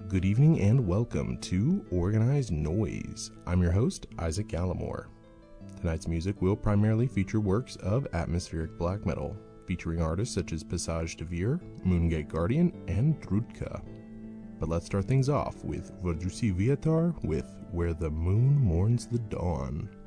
Good evening and welcome to Organized Noise. I'm your host, Isaac Gallimore. Tonight's music will primarily feature works of atmospheric black metal, featuring artists such as Passage de Vire, Moongate Guardian, and Drudka. But let's start things off with Vodusi Viatar with Where the Moon Mourns the Dawn.